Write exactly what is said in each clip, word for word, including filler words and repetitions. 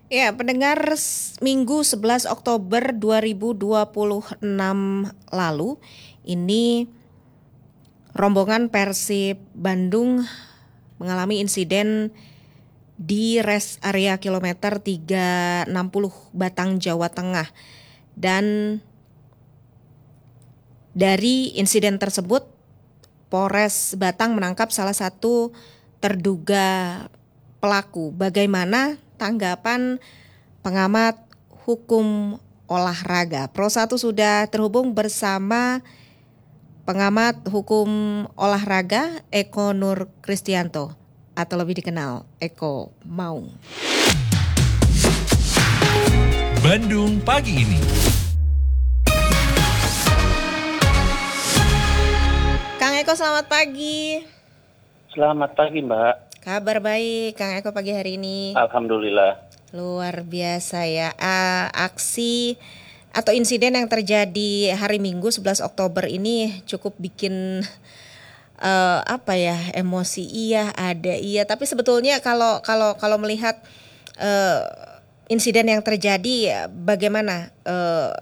Ya, pendengar s- Minggu sebelas Oktober dua ribu dua puluh enam lalu, ini rombongan Persib Bandung mengalami insiden di rest area kilometer tiga ratus enam puluh Batang, Jawa Tengah. Dan dari insiden tersebut, Polres Batang menangkap salah satu terduga pelaku. Bagaimana tanggapan pengamat hukum olahraga? Pro satu sudah terhubung bersama pengamat hukum olahraga Eko Nur Kristianto atau lebih dikenal Eko Maung. Bandung pagi ini. Kang Eko, selamat pagi. Selamat pagi, Mbak. Kabar baik Kang Eko pagi hari ini. Alhamdulillah. Luar biasa ya. A- aksi atau insiden yang terjadi hari Minggu sebelas Oktober ini cukup bikin eh, apa ya, emosi iya, ada iya, tapi sebetulnya kalau kalau kalau melihat eh, insiden yang terjadi, bagaimana eh,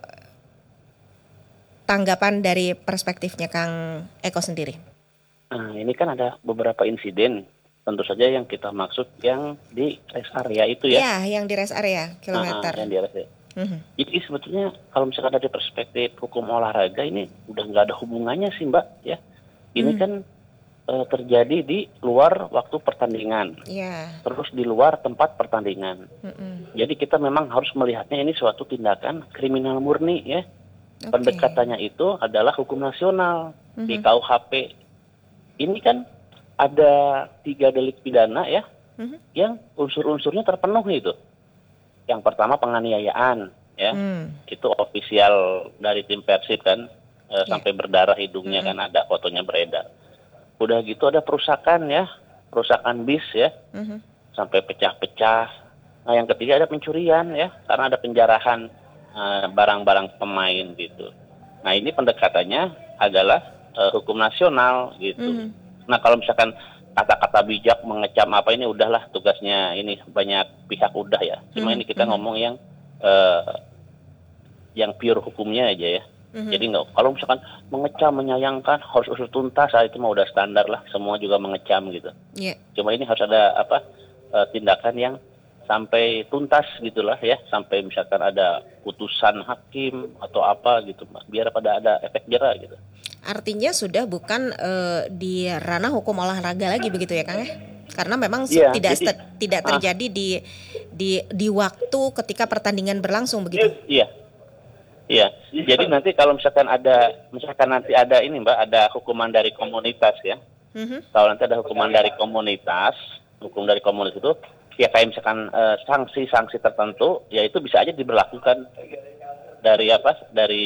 tanggapan dari perspektifnya Kang Eko sendiri? Nah, ini kan ada beberapa insiden, tentu saja yang kita maksud yang di rest area itu ya. Ya, yang di rest area Nah, kilometer. yang di rest area. Mhm. Jadi sebetulnya kalau misalkan dari perspektif hukum olahraga ini udah nggak ada hubungannya sih, Mbak, ya. Ini Hmm. kan eh, terjadi di luar waktu pertandingan, Ya. terus di luar tempat pertandingan. Mm-mm. Jadi kita memang harus melihatnya ini suatu tindakan kriminal murni ya. Oke. Pendekatannya itu adalah hukum nasional di Mhm. K U H P. Ini kan ada tiga delik pidana ya, Mhm. yang unsur-unsurnya terpenuhi itu. Yang pertama penganiayaan ya, Hmm. itu ofisial dari tim Persib kan, eh, sampai berdarah hidungnya Mhm. kan ada fotonya beredar. Udah gitu ada perusakan ya, perusakan bis ya, Mhm. sampai pecah-pecah. Nah yang ketiga ada pencurian ya, karena ada penjarahan eh, barang-barang pemain gitu. Nah ini pendekatannya adalah eh, hukum nasional gitu. Mhm. Nah kalau misalkan kata-kata bijak mengecam apa ini udahlah tugasnya ini banyak pihak udah ya. Cuma Mhm. ini kita Mhm. ngomong yang eh, yang pure hukumnya aja ya. Mhm. Jadi nggak, kalau misalkan mengecam menyayangkan harus usut tuntas, ah, itu mah udah standar lah, semua juga mengecam gitu. Ya. Cuma ini harus ada apa eh, tindakan yang sampai tuntas gitulah ya, sampai misalkan ada putusan hakim atau apa gitu, Mbak. Biar pada ada efek jera gitu. Artinya sudah bukan eh, di ranah hukum olahraga lagi begitu ya Kang ya? Karena memang se- Iya, tidak jadi st- tidak ah, terjadi di di di waktu ketika pertandingan berlangsung begitu. iya. Iya. Jadi nanti kalau misalkan ada misalkan nanti ada ini, Mbak, ada hukuman dari komunitas ya. Mhm. Kalau nanti ada hukuman dari komunitas, hukum dari komunitas itu ya kayak misalkan eh, sanksi-sanksi tertentu, ya itu bisa aja diberlakukan dari apa? Dari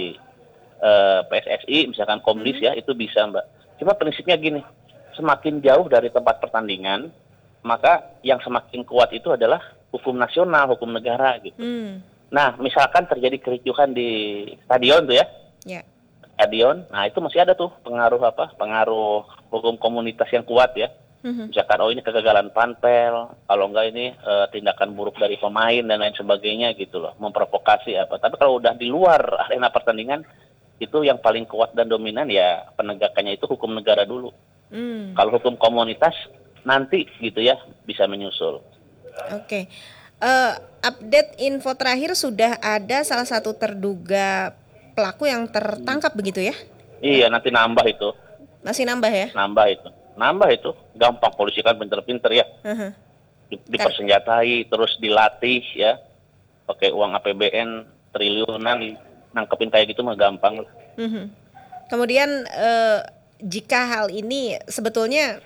eh, P S S I, misalkan Komdis ya, itu bisa, Mbak. Cuma prinsipnya gini, semakin jauh dari tempat pertandingan, maka yang semakin kuat itu adalah hukum nasional, hukum negara gitu. Hmm. Nah, misalkan terjadi kericuhan di stadion tuh ya, Ya. stadion, nah itu masih ada tuh pengaruh apa? Pengaruh hukum komunitas yang kuat ya. Mhm. Misalkan oh ini kegagalan panpel, kalau enggak ini eh, tindakan buruk dari pemain dan lain sebagainya gitu loh, memprovokasi apa. Tapi kalau udah di luar arena pertandingan, itu yang paling kuat dan dominan ya penegakannya itu hukum negara dulu. Hmm. Kalau hukum komunitas nanti gitu ya bisa menyusul. Oke. Eh, update info terakhir sudah ada salah satu terduga pelaku yang tertangkap begitu ya? Iya, nanti nambah itu, Masih nambah ya? nambah itu. Nambah itu, gampang, polisi kan pinter-pinter ya. Mhm. Di- dipersenjatai, terus dilatih ya, pakai uang A P B N triliunan, nangkepin kayak gitu mah gampang. Mhm. Kemudian eh, jika hal ini sebetulnya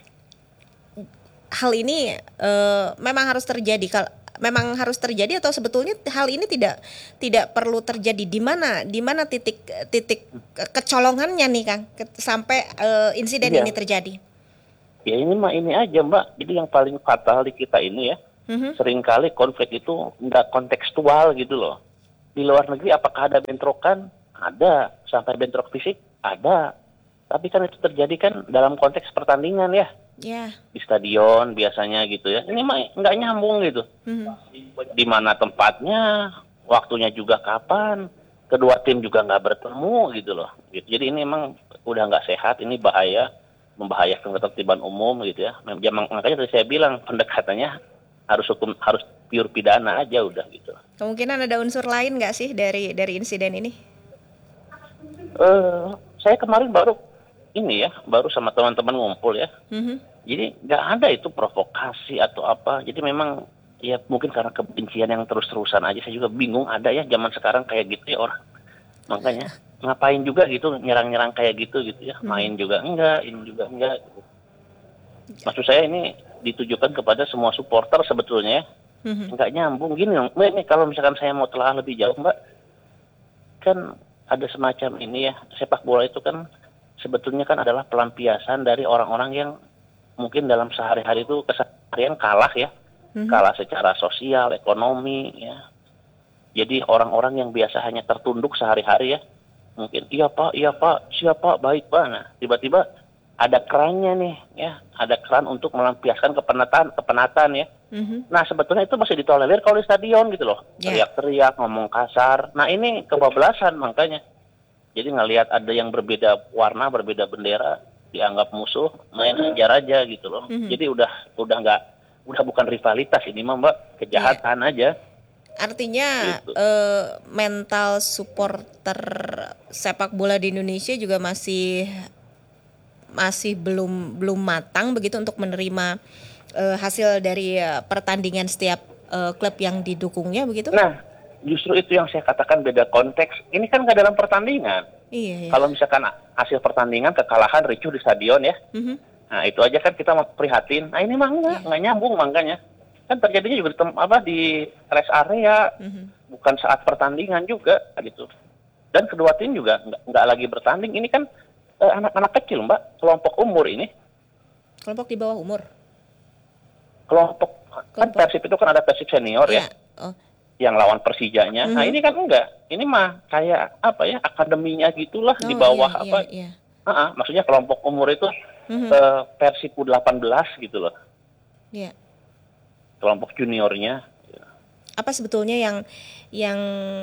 hal ini eh, memang harus terjadi, kalau memang harus terjadi atau sebetulnya hal ini tidak tidak perlu terjadi, di mana di mana titik titik ke- kecolongannya nih Kang ke- sampai eh, insiden Iya. ini terjadi. Ya ini mah ini aja, Mbak, jadi yang paling fatal di kita ini ya, Mhm. seringkali konflik itu nggak kontekstual gitu loh. Di luar negeri apakah ada bentrokan? Ada. Sampai bentrok fisik? Ada. Tapi kan itu terjadi kan dalam konteks pertandingan ya. Ya. di stadion biasanya gitu ya. Ini mah nggak nyambung gitu. Mhm. Di mana tempatnya, waktunya juga kapan, kedua tim juga nggak bertemu gitu loh. Gitu. Jadi ini emang udah nggak sehat, ini bahaya, membahayakan ketertiban umum gitu ya. Mem- ya, mak- makanya tadi saya bilang pendekatannya harus hukum, harus pure pidana aja udah gitu. Kemungkinan ada unsur lain nggak sih dari dari insiden ini? Eh, saya kemarin baru ini ya, baru sama teman-teman ngumpul ya. Mhm. Jadi nggak ada itu provokasi atau apa. Jadi memang ya mungkin karena kebencian yang terus-terusan aja. Saya juga bingung ada ya zaman sekarang kayak gitu ya orang. Makanya ngapain juga gitu nyerang-nyerang kayak gitu gitu ya. Main juga enggak, ini juga enggak. Gitu. Maksud saya ini ditujukan kepada semua supporter sebetulnya ya. Mhm. Nggak nyambung gini dong. Mbak, ini kalau misalkan saya mau telah lebih jauh Mbak, kan ada semacam ini ya, sepak bola itu kan sebetulnya kan adalah pelampiasan dari orang-orang yang mungkin dalam sehari-hari itu keseharian kalah ya, Mhm. kalah secara sosial, ekonomi ya. Jadi orang-orang yang biasa hanya tertunduk sehari-hari ya, mungkin iya pak, iya pak, siapa baik pak. Nah tiba-tiba ada kerannya nih ya, ada keran untuk melampiaskan kepenatan, kepenatan ya. Mhm. Nah sebetulnya itu masih ditolerir kalau di stadion gitu loh, Ya. teriak-teriak, ngomong kasar. Nah ini kebablasan makanya. Jadi ngelihat ada yang berbeda warna, berbeda bendera, dianggap musuh, main hajar aja gitu loh. Mhm. Jadi udah udah nggak, udah bukan rivalitas ini mah mbak, kejahatan aja. Artinya Gitu. eh, mental supporter sepak bola di Indonesia juga masih masih belum belum matang begitu untuk menerima eh, hasil dari eh, pertandingan setiap eh, klub yang didukungnya begitu? Nah justru itu yang saya katakan beda konteks. Ini kan nggak dalam pertandingan. Iya ya. Kalau misalkan hasil pertandingan kekalahan ricuh di stadion ya, Mhm. nah itu aja kan kita mau prihatin. Nah ini mah enggak, nggak nyambung makanya. Kan terjadinya juga di tem- apa di rest area, Mhm. bukan saat pertandingan juga gitu. Dan kedua tim juga nggak, nggak lagi bertanding. Ini kan eh, anak-anak kecil mbak, kelompok umur ini, Kelompok di bawah umur. kelompok kan Kelompok. Persib itu kan ada Persib senior ya, Iya. Oh. yang lawan Persijanya. Nah Mhm. ini kan enggak, ini mah kayak apa ya akademinya gitulah di Oh, bawah iya, apa? iya, iya. Ah, ah, maksudnya kelompok umur itu Mhm. eh, Persib U delapan belas gitu loh, Iya. kelompok juniornya. Apa sebetulnya yang yang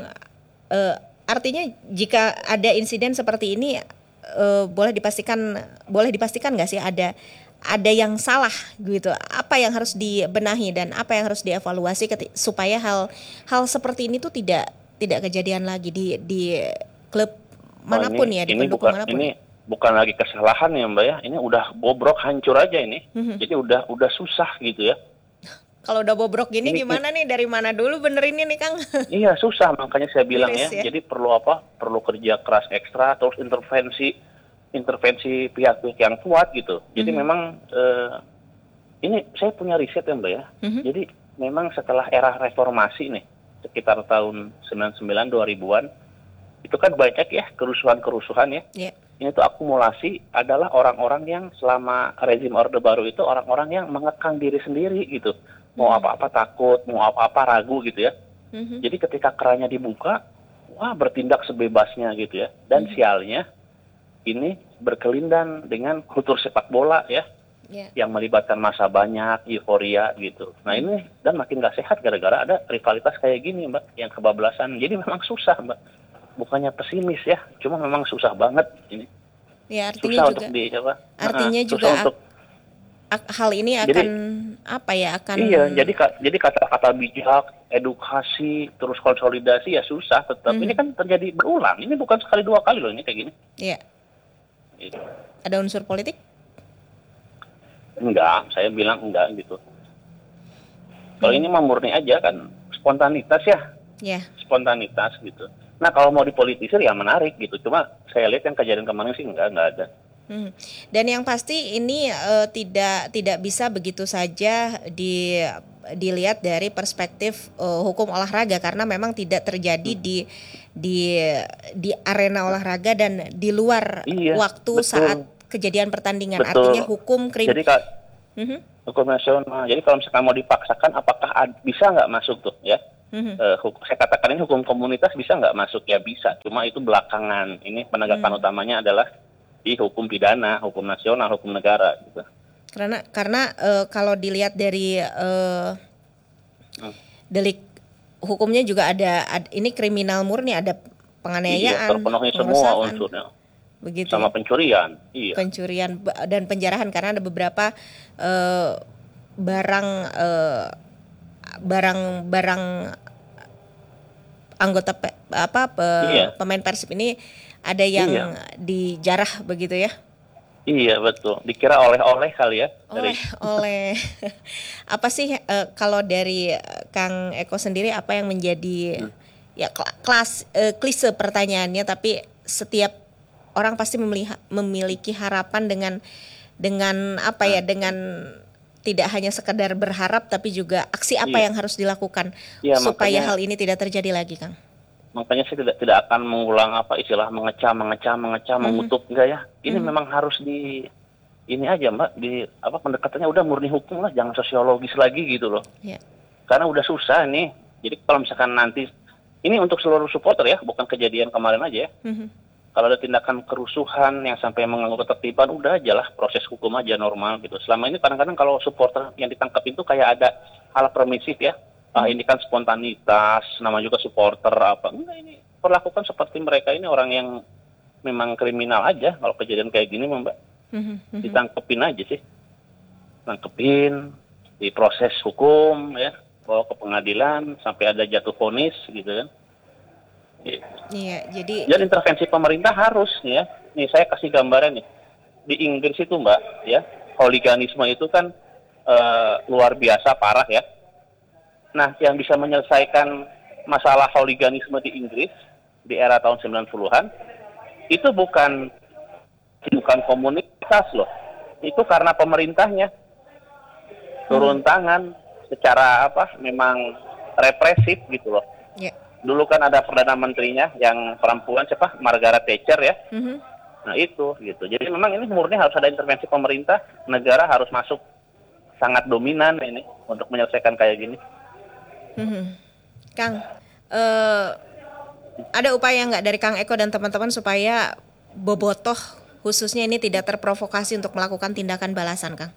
eh, artinya jika ada insiden seperti ini eh, boleh dipastikan boleh dipastikan nggak sih ada ada yang salah gitu, apa yang harus dibenahi dan apa yang harus dievaluasi keti- supaya hal hal seperti ini tuh tidak tidak kejadian lagi di di klub manapun Oh, ini, ya, di ini pendukung bukan manapun. ini bukan lagi kesalahan ya mbak ya, ini udah bobrok hancur aja ini. Mhm. Jadi udah udah susah gitu ya. Kalau udah bobrok gini Ini- gimana nih, dari mana dulu benerinnya nih Kang? Iya susah makanya saya bilang ya. Miris ya. Jadi perlu apa? Perlu kerja keras ekstra, terus intervensi intervensi pihak-pihak yang kuat gitu. Jadi Mhm. memang eh, ini saya punya riset ya mbak ya. Mhm. Jadi memang setelah era reformasi nih sekitar tahun sembilan puluh sembilan dua ribuan itu kan banyak ya kerusuhan-kerusuhan ya. Ya. Ini tuh akumulasi adalah orang-orang yang selama rezim Orde Baru itu orang-orang yang mengekang diri sendiri gitu. Mau Hmm. apa-apa takut, mau apa-apa ragu gitu ya. Mhm. Jadi ketika kerannya dibuka, wah bertindak sebebasnya gitu ya. Dan sialnya ini berkelindan dengan kultur sepak bola ya, Ya. yang melibatkan massa banyak, euforia gitu. Nah ini dan makin gak sehat gara-gara ada rivalitas kayak gini mbak, yang kebablasan. Jadi memang susah mbak. Bukannya pesimis ya, cuma memang susah banget ini. Ya, Susah artinya untuk juga di apa? artinya Nah, juga susah ak- untuk ak- hal ini akan Jadi- apa ya, akan iya. Jadi ka- jadi kata-kata bijak, edukasi, terus konsolidasi ya susah. Tetap Mhm. ini kan terjadi berulang. Ini bukan sekali dua kali loh ini kayak gini. ya, Gitu. ada unsur politik. Enggak, saya bilang enggak gitu. Kalau ini mah murni aja kan spontanitas ya, Ya. spontanitas gitu. Nah kalau mau dipolitisir ya menarik gitu. Cuma saya lihat yang kejadian kemarin sih enggak, enggak ada. Hmm. Dan yang pasti ini eh, tidak tidak bisa begitu saja di dilihat dari perspektif eh, hukum olahraga, karena memang tidak terjadi di di di arena olahraga dan di luar Iya, waktu betul. saat kejadian pertandingan. Betul. Artinya hukum krim. Jadi kak Mhm. hukum nasional. Jadi kalau misalkan mau dipaksakan, apakah ad- bisa nggak masuk tuh ya? Mhm. Eh, hukum, saya katakan ini hukum komunitas bisa nggak masuk ya bisa. Cuma itu belakangan. Ini penegakan Hmm. utamanya adalah di hukum pidana, hukum nasional, hukum negara gitu. Karena karena eh, kalau dilihat dari eh, Hmm. delik hukumnya juga ada, ad- ini kriminal murni, ada Iya, penganiayaan, terpenuhi semua pengerusakan, unsurnya. begitu Sama ya. pencurian. Iya. Pencurian ba- dan penjarahan karena ada beberapa eh, barang eh, barang-barang anggota pe- apa pe- Iya. pemain Persib ini ada yang Iya. dijarah begitu ya. Iya, betul. Dikira oleh-oleh kali ya Oleh dari oleh apa sih eh, kalau dari eh, Kang Eko sendiri apa yang menjadi Hmm. ya kla- kelas eh, klise pertanyaannya, tapi setiap orang pasti memilih- memiliki harapan dengan dengan apa ya, Hmm. dengan tidak hanya sekedar berharap tapi juga aksi apa Iya. yang harus dilakukan Iya, supaya makanya hal ini tidak terjadi lagi, Kang. makanya saya tidak tidak akan mengulang apa istilah mengecam, mengecam, mengecam, Mhm. mengutuk enggak ya. Ini Mhm. memang harus di ini aja, Mbak, di apa pendekatannya udah murni hukum lah, jangan sosiologis lagi gitu loh. Ya. Karena udah susah nih. Jadi kalau misalkan nanti ini untuk seluruh supporter ya, bukan kejadian kemarin aja ya. Mhm. Kalau ada tindakan kerusuhan yang sampai mengganggu ketertiban, udah aja lah proses hukum aja normal gitu. Selama ini kadang-kadang kalau supporter yang ditangkap itu kayak ada hal permisif ya. Ah ini kan spontanitas, nama juga supporter apa. Enggak, ini perlakukan seperti mereka ini orang yang memang kriminal aja. Kalau kejadian kayak gini Mbak, Mhm. Mhm. ditangkepin aja sih. Tangkepin, diproses hukum ya, bawa ke pengadilan sampai ada jatuh vonis gitu kan. Gitu. Iya, jadi Jadi intervensi pemerintah harus ya. Nih saya kasih gambaran nih. Di Inggris itu Mbak ya, hooliganisme itu kan eh, luar biasa parah ya. Nah, yang bisa menyelesaikan masalah hooliganisme di Inggris di era tahun sembilan puluhan itu bukan bukan komunitas loh. Itu karena pemerintahnya turun tangan secara apa? Memang represif gitu loh. ya. Dulu kan ada perdana menterinya yang perempuan siapa? Margaret Thatcher ya. Mhm. Nah itu gitu. Jadi memang ini murni harus ada intervensi pemerintah, negara harus masuk sangat dominan ini untuk menyelesaikan kayak gini. Mhm. Kang, eh, ada upaya nggak dari Kang Eko dan teman-teman supaya bobotoh khususnya ini tidak terprovokasi untuk melakukan tindakan balasan, Kang?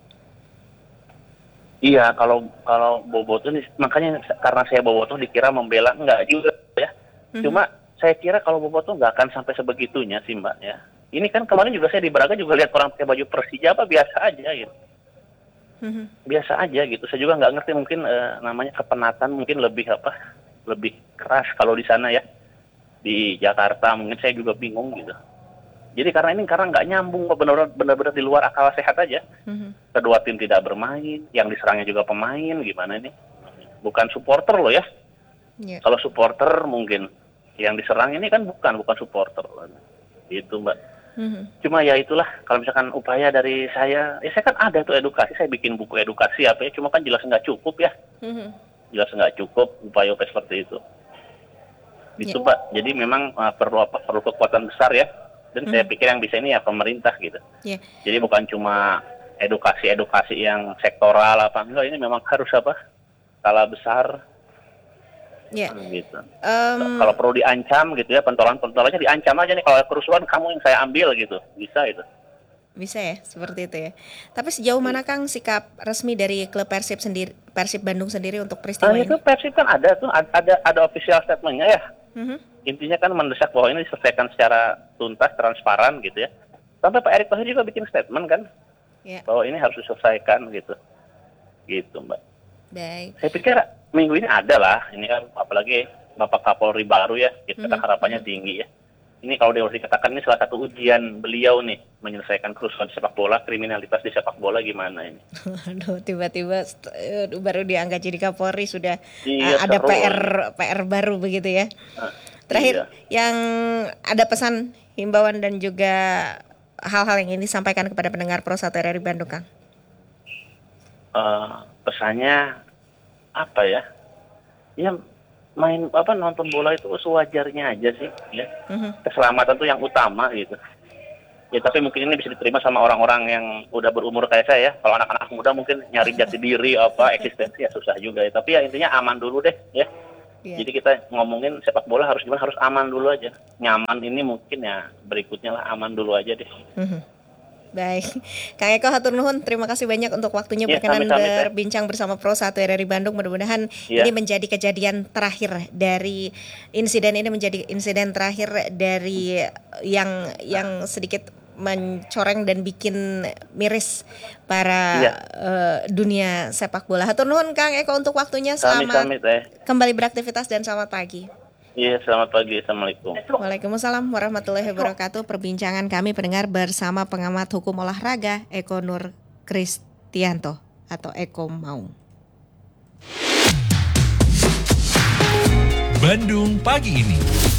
Iya, kalau kalau bobotoh ini makanya karena saya bobotoh dikira membela, enggak juga ya. Mhm. Cuma saya kira kalau bobotoh nggak akan sampai sebegitunya sih Mbak ya. Ini kan kemarin juga saya di Braga juga lihat orang pakai baju Persija apa biasa aja gitu. Mhm. Biasa aja gitu. Saya juga nggak ngerti mungkin eh, namanya kepenatan mungkin lebih apa? Lebih keras kalau di sana ya. Di Jakarta mungkin saya juga bingung gitu. Jadi karena ini karena nggak nyambung benar-benar benar-benar di luar akal sehat aja. Mhm. Kedua tim tidak bermain, yang diserangnya juga pemain, gimana ini? Bukan supporter loh ya. Ya. Kalau supporter mungkin yang diserang ini kan bukan bukan supporter. Itu Mbak. Mhm. Cuma ya itulah kalau misalkan upaya dari saya, ya saya kan ada tuh edukasi, saya bikin buku edukasi apa ya, cuma kan jelas nggak cukup ya. Mhm. Jelas nggak cukup upaya-upaya seperti itu. Gitu Ya. Mbak. Jadi memang uh, perlu apa? Perlu kekuatan besar ya. Dan saya Mhm. pikir yang bisa ini ya pemerintah gitu. Ya. Jadi bukan cuma edukasi-edukasi yang sektoral apa enggak, ini memang harus apa? Skala besar Ya. gitu. Em, Kalau perlu diancam gitu ya, pentolan-pentolannya diancam aja nih, kalau ada kerusuhan kamu yang saya ambil gitu. Bisa itu. bisa ya seperti itu ya. Tapi sejauh mana Kang sikap resmi dari klub Persib sendiri, Persib Bandung sendiri untuk peristiwa Nah, ini? itu Persib kan ada tuh ada ada official statement-nya ya. Mhm. Intinya kan mendesak bahwa ini diselesaikan secara tuntas, transparan gitu ya. Sampai Pak Erick Thohir juga bikin statement kan Ya, bahwa ini harus diselesaikan gitu. Gitu, Mbak. baik. Saya pikir minggu ini ada lah. Ini kan apalagi Bapak Kapolri baru ya, kita Mhm. harapannya tinggi ya. Ini kalau Dewas dikatakan ini salah satu ujian beliau nih menyelesaikan kerusuhan sepak bola, kriminalitas di sepak bola gimana ini. Aduh, tiba-tiba st- eh, baru diangkat jadi Kapolri sudah Iya, eh, ada seru. P R P R baru begitu ya. Nah, Terakhir iya. yang ada pesan, himbauan dan juga hal-hal yang ingin disampaikan kepada pendengar Pro satu R R I Bandung, Kang. Eh, pesannya apa ya? Ya main apa nonton bola itu sewajarnya aja sih ya. Mhm. Keselamatan tuh yang utama gitu. Ya tapi mungkin ini bisa diterima sama orang-orang yang udah berumur kayak saya ya. Kalau anak-anak muda mungkin nyari jati diri apa eksistensi ya susah juga ya. Tapi ya intinya aman dulu deh ya. Iya. Jadi kita ngomongin sepak bola harus gimana, harus aman dulu aja. Nyaman ini mungkin ya berikutnya lah, aman dulu aja deh. Mhm. Baik, Kang Eko hatur nuhun, terima kasih banyak untuk waktunya Ya, berkenan sami-sami, Teh. berbincang bersama Pro satu R R I Bandung. Mudah-mudahan Ya. ini menjadi kejadian terakhir dari insiden ini menjadi insiden terakhir dari yang yang sedikit mencoreng dan bikin miris para Iya. eh, dunia sepak bola. Hatur nuhun Kang Eko untuk waktunya. Sami-sami, Selamat Teh. kembali beraktivitas dan selamat pagi. Iya, selamat pagi. Assalamualaikum. Waalaikumsalam warahmatullahi wabarakatuh. Perbincangan kami pendengar bersama pengamat hukum olahraga Eko Nur Kristianto atau Eko Maung. Bandung pagi ini.